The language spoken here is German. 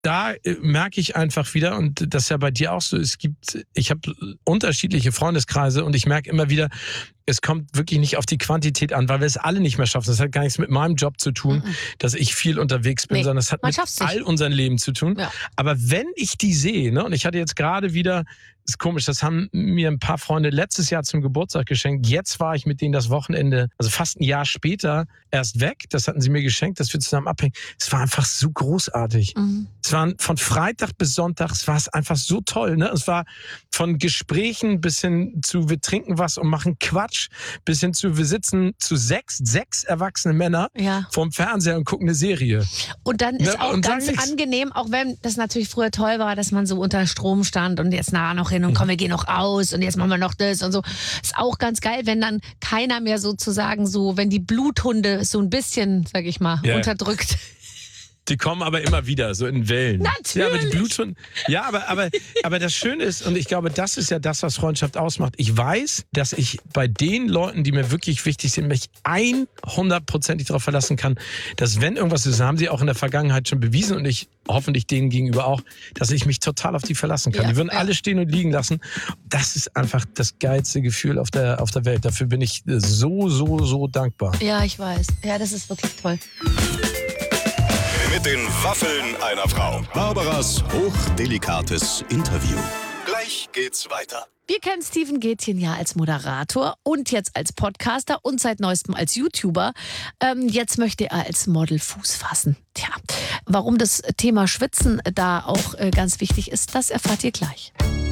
da merke ich einfach wieder, und das ist ja bei dir auch so, ich habe unterschiedliche Freundeskreise und ich merke immer wieder, es kommt wirklich nicht auf die Quantität an, weil wir es alle nicht mehr schaffen. Das hat gar nichts mit meinem Job zu tun, dass ich viel unterwegs bin, sondern es hat mit all unserem Leben zu tun. Ja. Aber wenn ich die sehe, ne, und ich hatte jetzt gerade wieder, ist komisch, das haben mir ein paar Freunde letztes Jahr zum Geburtstag geschenkt. Jetzt war ich mit denen das Wochenende, also fast ein Jahr später, erst weg. Das hatten sie mir geschenkt, dass wir zusammen abhängen. Es war einfach so großartig. Es waren von Freitag bis Sonntag, es war einfach so toll. Ne? Es war von Gesprächen bis hin zu wir trinken was und machen Quatsch, bis hin zu wir sitzen zu sechs erwachsene Männer vorm Fernseher und gucken eine Serie. Und dann ist auch ganz angenehm, auch wenn das natürlich früher toll war, dass man so unter Strom stand und jetzt noch hin und komm, wir gehen noch aus und jetzt machen wir noch das und so. Ist auch ganz geil, wenn dann keiner mehr sozusagen so, wenn die Bluthunde so ein bisschen, sag ich mal, unterdrückt. Die kommen aber immer wieder, so in Wellen. Natürlich. Ja, aber die Bluthunde. Ja, aber das Schöne ist, und ich glaube, das ist ja das, was Freundschaft ausmacht. Ich weiß, dass ich bei den Leuten, die mir wirklich wichtig sind, mich 100%ig darauf verlassen kann, dass wenn irgendwas ist, haben sie auch in der Vergangenheit schon bewiesen und ich hoffentlich denen gegenüber auch, dass ich mich total auf die verlassen kann. Die würden alle stehen und liegen lassen. Das ist einfach das geilste Gefühl auf der Welt. Dafür bin ich so dankbar. Ja, ich weiß. Ja, das ist wirklich toll. Mit den Waffeln einer Frau. Barbaras hochdelikates Interview. Gleich geht's weiter. Wir kennen Steven Gätjen ja als Moderator und jetzt als Podcaster und seit neuestem als YouTuber. Jetzt möchte er als Model Fuß fassen. Tja, warum das Thema Schwitzen da auch ganz wichtig ist, das erfahrt ihr gleich.